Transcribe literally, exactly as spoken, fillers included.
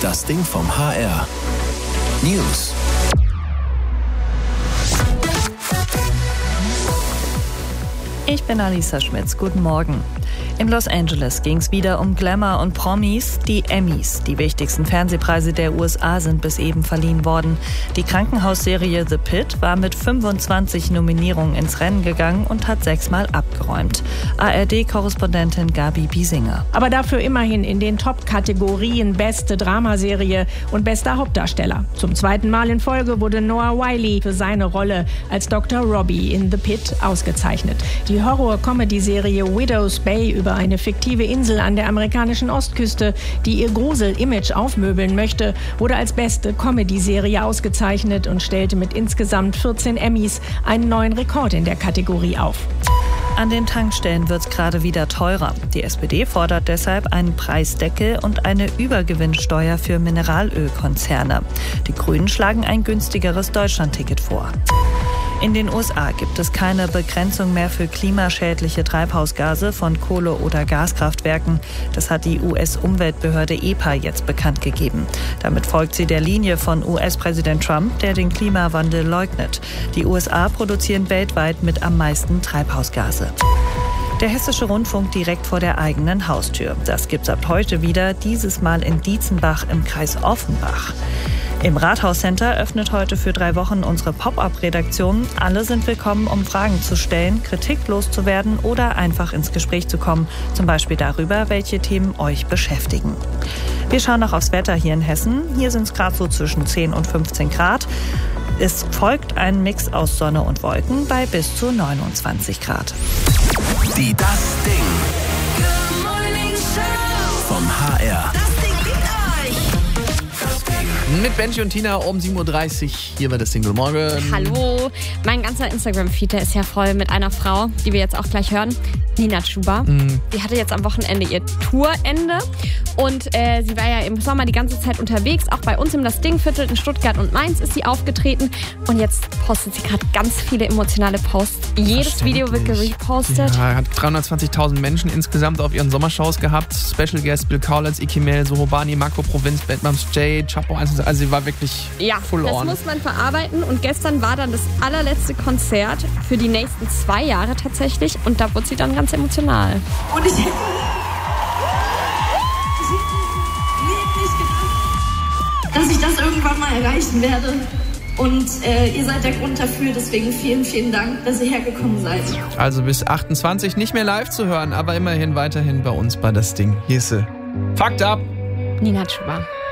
Das Ding vom H R. News. Ich bin Alisa Schmitz. Guten Morgen. In Los Angeles ging es wieder um Glamour und Promis, die Emmys. Die wichtigsten Fernsehpreise der U S A sind bis eben verliehen worden. Die Krankenhausserie The Pitt war mit fünfundzwanzig Nominierungen ins Rennen gegangen und hat sechsmal abgeräumt. A R D-Korrespondentin Gabi Biesinger. Aber dafür immerhin in den Top-Kategorien Beste Dramaserie und Bester Hauptdarsteller. Zum zweiten Mal in Folge wurde Noah Wyle für seine Rolle als Doktor Robbie in The Pitt ausgezeichnet. Die Horror-Comedy-Serie Widow's Bay über eine fiktive Insel an der amerikanischen Ostküste, die ihr Grusel-Image aufmöbeln möchte, wurde als beste Comedy-Serie ausgezeichnet und stellte mit insgesamt vierzehn Emmys einen neuen Rekord in der Kategorie auf. An den Tankstellen wird es gerade wieder teurer. Die S P D fordert deshalb einen Preisdeckel und eine Übergewinnsteuer für Mineralölkonzerne. Die Grünen schlagen ein günstigeres Deutschlandticket vor. In den U S A gibt es keine Begrenzung mehr für klimaschädliche Treibhausgase von Kohle- oder Gaskraftwerken. Das hat die U S-Umweltbehörde E P A jetzt bekannt gegeben. Damit folgt sie der Linie von U S-Präsident Trump, der den Klimawandel leugnet. Die U S A produzieren weltweit mit am meisten Treibhausgase. Der Hessische Rundfunk direkt vor der eigenen Haustür. Das gibt's ab heute wieder, dieses Mal in Dietzenbach im Kreis Offenbach. Im Rathaus-Center öffnet heute für drei Wochen unsere Pop-up-Redaktion. Alle sind willkommen, um Fragen zu stellen, Kritik loszuwerden oder einfach ins Gespräch zu kommen. Zum Beispiel darüber, welche Themen euch beschäftigen. Wir schauen noch aufs Wetter hier in Hessen. Hier sind es gerade so zwischen zehn und fünfzehn Grad. Es folgt ein Mix aus Sonne und Wolken bei bis zu neunundzwanzig Grad. Die Das Ding vom H R. Mit Benji und Tina um sieben Uhr dreißig. Hier war das Ding. Guten Morgen. Hallo. Mein ganzer Instagram-Feed, der ist ja voll mit einer Frau, die wir jetzt auch gleich hören. Nina Chuba. Mhm. Die hatte jetzt am Wochenende ihr Tourende. Und äh, sie war ja im Sommer die ganze Zeit unterwegs. Auch bei uns im Das Ding-Viertel in Stuttgart und Mainz ist sie aufgetreten. Und jetzt postet sie gerade ganz viele emotionale Posts. Jedes Video wird gerepostet. Ja, hat dreihundertzwanzigtausend Menschen insgesamt auf ihren Sommershows gehabt. Special Guest Bill Kaulitz, Ikimel, Sohobani, Marco Provinz, Bad Moms J, Chapo. Also sie war wirklich ja, full on. Das muss man verarbeiten. Und gestern war dann das allerletzte Konzert für die nächsten zwei Jahre tatsächlich. Und da wurde sie dann ganz emotional. Und ich hätte nicht gedacht, dass ich das irgendwann mal erreichen werde. Und äh, ihr seid der Grund dafür. Deswegen vielen, vielen Dank, dass ihr hergekommen seid. Also bis achtundzwanzig nicht mehr live zu hören, aber immerhin weiterhin bei uns bei Das Ding. Hier ist sie. Fucked up. Nina Chuba.